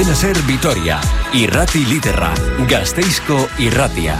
Cadena Ser Vitoria, Irrati Liderra, Gasteizko Irratia.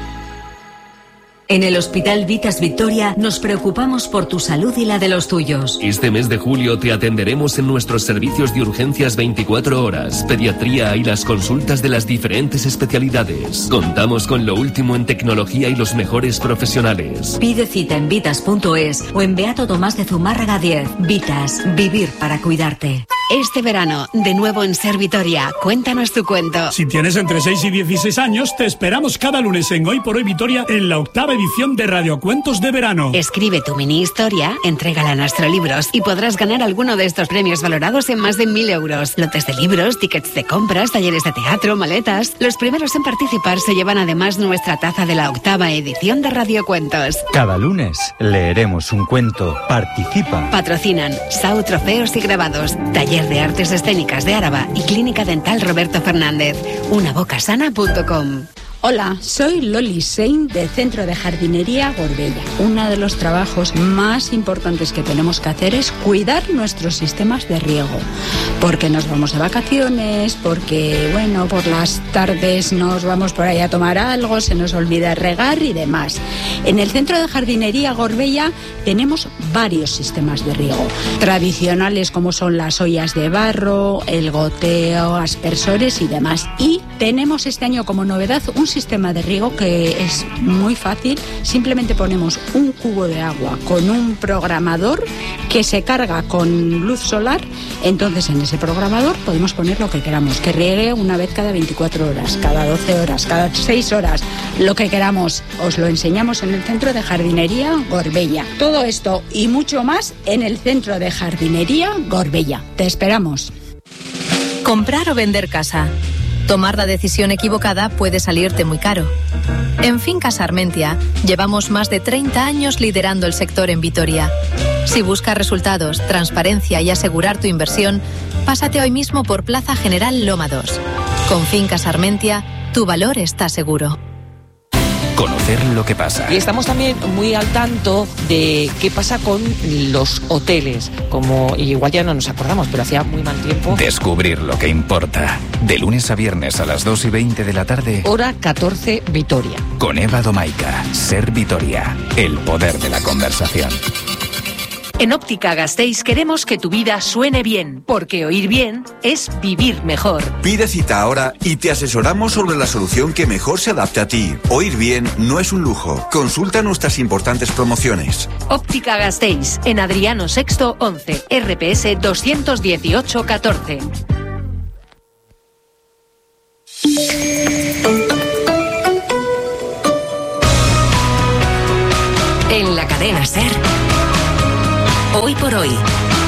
En el Hospital Vitas Victoria nos preocupamos por tu salud y la de los tuyos. Este mes de julio te atenderemos en nuestros servicios de urgencias 24 horas, pediatría y las consultas de las diferentes especialidades. Contamos con lo último en tecnología y los mejores profesionales. Pide cita en vitas.es o en Beato Tomás de Zumárraga 10. Vitas, vivir para cuidarte. Este verano, de nuevo en Ser Vitoria, cuéntanos tu cuento. Si tienes entre 6 y 16 años, te esperamos cada lunes en Hoy por Hoy Vitoria en la 8ª edición de Radiocuentos de Verano. Escribe tu mini historia, entrégala a Nastrolibros y podrás ganar alguno de estos premios valorados en más de 1.000 euros. Lotes de libros, tickets de compras, talleres de teatro, maletas. Los primeros en participar se llevan además nuestra taza de la 8ª edición de Radiocuentos. Cada lunes leeremos un cuento. Participa. Patrocinan Sau Trofeos y Grabados, Taller de Artes Escénicas de Áraba y Clínica Dental Roberto Fernández. Unabocasana.com. Hola, soy Loli Sein del Centro de Jardinería Gorbella. Uno de los trabajos más importantes que tenemos que hacer es cuidar nuestros sistemas de riego. Porque nos vamos de vacaciones, porque, bueno, por las tardes nos vamos por ahí a tomar algo, se nos olvida regar y demás. En el Centro de Jardinería Gorbella tenemos varios sistemas de riego. Tradicionales como son las ollas de barro, el goteo, aspersores y demás. Y tenemos este año como novedad un sistema de riego que es muy fácil. Simplemente ponemos un cubo de agua con un programador que se carga con luz solar. Entonces en ese programador podemos poner lo que queramos, que riegue una vez cada 24 horas, cada 12 horas, cada 6 horas, lo que queramos. Os lo enseñamos en el Centro de Jardinería Gorbella. Todo esto y mucho más en el Centro de Jardinería Gorbella. Te esperamos. Comprar o vender casa. Tomar la decisión equivocada puede salirte muy caro. En Fincas Armentia llevamos más de 30 años liderando el sector en Vitoria. Si buscas resultados, transparencia y asegurar tu inversión, pásate hoy mismo por Plaza General Loma 2. Con Fincas Armentia, tu valor está seguro. Conocer lo que pasa. Y estamos también muy al tanto de qué pasa con los hoteles, como igual ya no nos acordamos, pero hacía muy mal tiempo. Descubrir lo que importa. De lunes a viernes a las 2:20 de la tarde. Hora 14, Vitoria. Con Eva Domaica. Ser Vitoria. El poder de la conversación. En Óptica Gasteiz queremos que tu vida suene bien, porque oír bien es vivir mejor. Pide cita ahora y te asesoramos sobre la solución que mejor se adapte a ti. Oír bien no es un lujo. Consulta nuestras importantes promociones. Óptica Gasteiz, en Adriano VI 11, RPS 218 14. En la cadena Ser. Hoy por hoy.